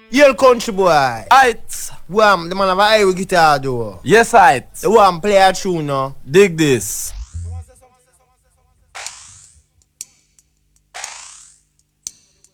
Yell country boy. Aight. Wham, the man have a high guitar though. Yes, aight. The one play a tune now. Dig this.